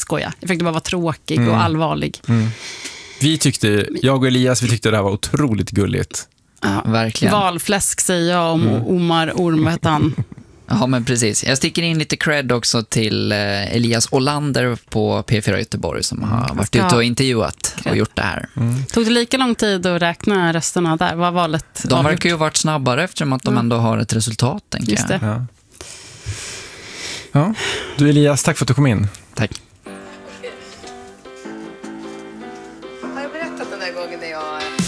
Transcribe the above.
skoja. Jag fick bara vara tråkig och allvarlig. Jag och Elias, vi tyckte det här var otroligt gulligt. Ja, verkligen. Valfläsk säger jag om Omar Orm, vet han. Ja, men precis. Jag sticker in lite cred också till Elias Olander på P4 Göteborg som har varit ute och intervjuat och gjort det här. Tog det lika lång tid att räkna rösterna där? Var valet De verkar ju ha varit snabbare eftersom att de ändå har ett resultat, tänker Just det. jag. Ja. Du Elias, tack för att du kom in. Tack.